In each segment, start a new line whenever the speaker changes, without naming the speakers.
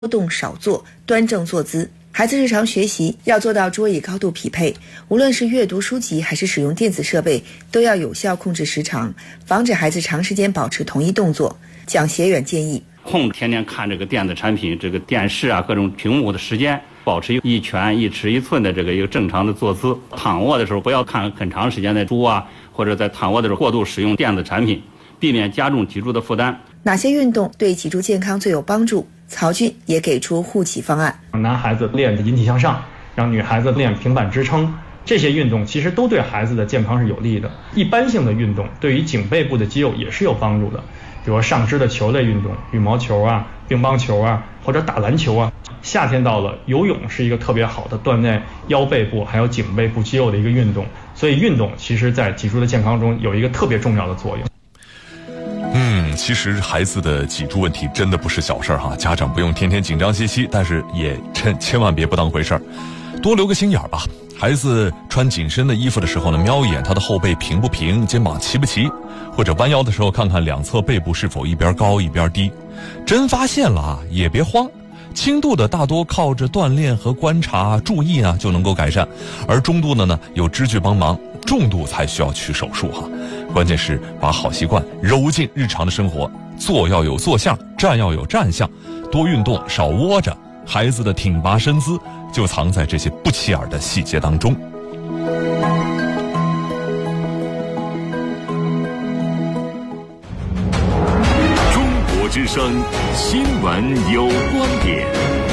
动少坐，端正坐姿。孩子日常学习要做到桌椅高度匹配，无论是阅读书籍还是使用电子设备，都要有效控制时长，防止孩子长时间保持同一动作。蒋协远建议，
天天看这个电子产品、这个电视啊、各种屏幕的时间，保持一拳一尺一寸的这个一个正常的坐姿。躺卧的时候不要看很长时间的书啊，或者在躺卧的时候过度使用电子产品，避免加重脊柱的负担。
哪些运动对脊柱健康最有帮助？曹俊也给出护脊方案。
男孩子练引体向上，让女孩子练平板支撑，这些运动其实都对孩子的健康是有利的。一般性的运动对于颈背部的肌肉也是有帮助的，比如上肢的球类运动，羽毛球啊、乒乓球啊，或者打篮球啊。夏天到了，游泳是一个特别好的锻炼腰背部还有颈背部肌肉的一个运动，所以运动其实在脊柱的健康中有一个特别重要的作用。
其实孩子的脊柱问题真的不是小事哈，家长不用天天紧张兮兮，但是也千万别不当回事儿，多留个心眼儿吧。孩子穿紧身的衣服的时候呢，瞄一眼他的后背平不平，肩膀齐不齐，或者弯腰的时候看看两侧背部是否一边高一边低。真发现了也别慌，轻度的大多靠着锻炼和观察注意就能够改善，而中度的呢有支具帮忙，重度才需要去手术哈。关键是把好习惯揉进日常的生活，坐要有坐相，站要有站相，多运动少窝着，孩子的挺拔身姿就藏在这些不起眼的细节当中。
中国之声新闻有观点，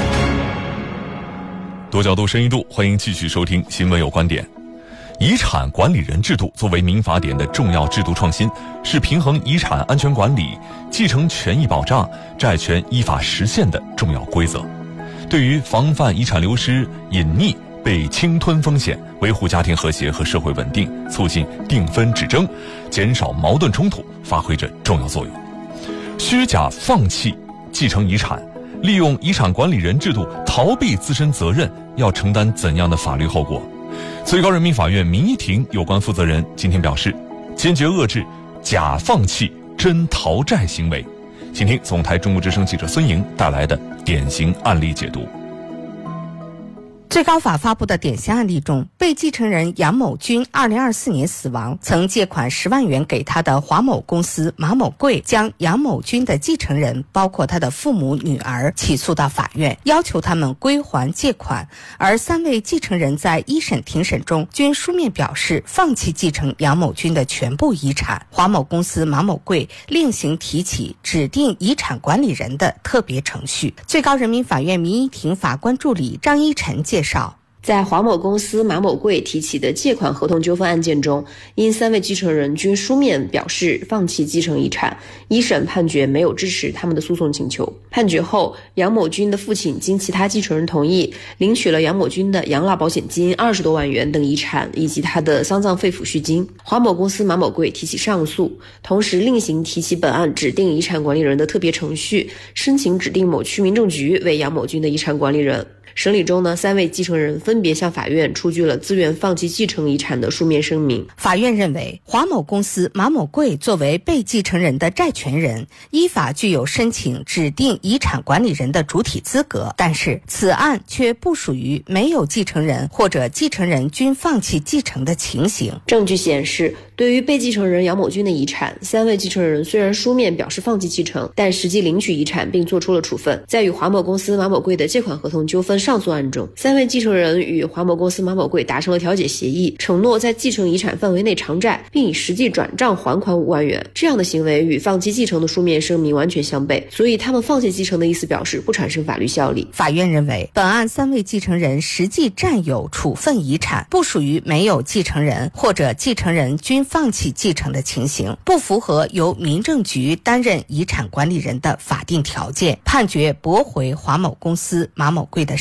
多角度深一度，欢迎继续收听新闻有观点。遗产管理人制度作为民法典的重要制度创新，是平衡遗产安全管理、继承权益保障、债权依法实现的重要规则。对于防范遗产流失、隐匿、被侵吞风险，维护家庭和谐和社会稳定，促进定分止争，减少矛盾冲突，发挥着重要作用。虚假放弃继承遗产，利用遗产管理人制度逃避自身责任，要承担怎样的法律后果？最高人民法院民一庭有关负责人今天表示，坚决遏制假放弃、真逃债行为。请听总台中国之声记者孙莹带来的典型案例解读。
最高法发布的典型案例中，被继承人杨某军2024年死亡，曾借款10万元给他的华某公司马某贵将杨某军的继承人包括他的父母、女儿起诉到法院，要求他们归还借款，而3位继承人在一审庭审中均书面表示放弃继承杨某军的全部遗产。华某公司马某贵另行提起指定遗产管理人的特别程序。最高人民法院民一庭法官助理张一晨介绍，
在华某公司马某贵提起的借款合同纠纷案件中，因3位继承人均书面表示放弃继承遗产，一审判决没有支持他们的诉讼请求。判决后，杨某军的父亲经其他继承人同意，领取了杨某军的养老保险金20多万元等遗产，以及他的丧葬费抚恤金。华某公司马某贵提起上诉，同时另行提起本案指定遗产管理人的特别程序，申请指定某区民政局为杨某军的遗产管理人。审理中呢，3位继承人分别向法院出具了自愿放弃继承遗产的书面声明。
法院认为，华某公司马某贵作为被继承人的债权人，依法具有申请指定遗产管理人的主体资格，但是此案却不属于没有继承人或者继承人均放弃继承的情形。
证据显示，对于被继承人杨某军的遗产，3位继承人虽然书面表示放弃继承，但实际领取遗产并作出了处分。在与华某公司马某贵的借款合同纠纷上诉案中，3位继承人与华某公司马某贵达成了调解协议，承诺在继承遗产范围内偿债，并以实际转账还款5万元。这样的行为与放弃继承的书面声明完全相悖，所以他们放弃继承的意思表示不产生法律效力。
法院认为，本案3位继承人实际占有处分遗产，不属于没有继承人或者继承人均放弃继承的情形，不符合由民政局担任遗产管理人的法定条件，判决驳回华某公司马某贵的申请。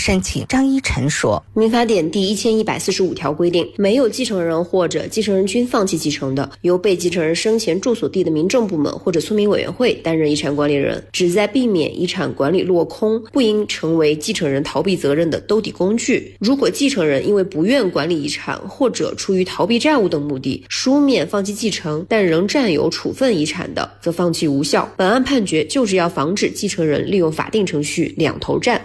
申请。张一晨说，
民法典第1145条规定，没有继承人或者继承人均放弃继承的，由被继承人生前住所地的民政部门或者村民委员会担任遗产管理人，旨在避免遗产管理落空，不应成为继承人逃避责任的兜底工具。如果继承人因为不愿管理遗产或者出于逃避债务等目的，书面放弃继承但仍占有处分遗产的，则放弃无效。本案判决就是要防止继承人利用法定程序两头占。